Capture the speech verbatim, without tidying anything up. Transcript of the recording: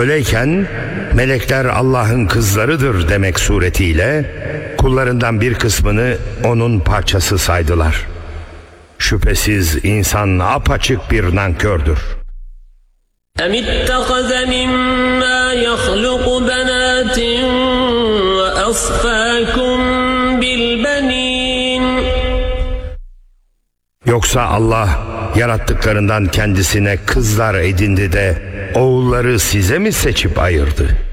Böyleyken melekler Allah'ın kızlarıdır demek suretiyle kullarından bir kısmını onun parçası saydılar. Şüphesiz insan apaçık bir nankördür. اَمِ اتَّخَذَ مِمَّا يَخْلُقُ بَنَاتٍ وَأَصْفَاكُمْ بِالْبَنِينَ Yoksa Allah yarattıklarından kendisine kızlar edindi de oğulları size mi seçip ayırdı?